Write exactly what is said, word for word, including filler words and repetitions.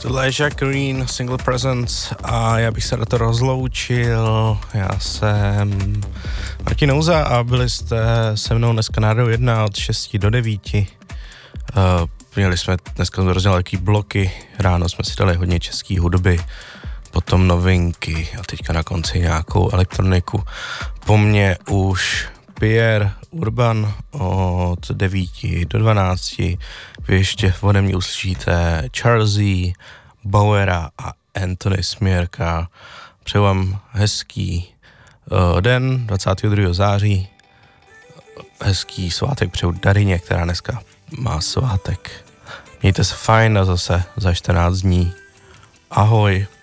Tohle je Jack Green, Single Presence a já bych se do toho rozloučil. Já jsem Martin Nouza a byli jste se mnou dneska na rádiu jedna od šesti do devíti. Uh, měli jsme dneska rozdělali taký bloky, ráno jsme si dali hodně český hudby, potom novinky a teďka na konci nějakou elektroniku. Po mně už Pierre Urban od devíti do dvanácti. Vy ještě ode mě uslyšíte Charlesy, Bauera a Anthony Směrka. Přeju vám hezký uh, den dvacátého druhého září. Hezký svátek přeju Darině, která dneska má svátek. Mějte se fajn a zase za čtrnáct dní. Ahoj.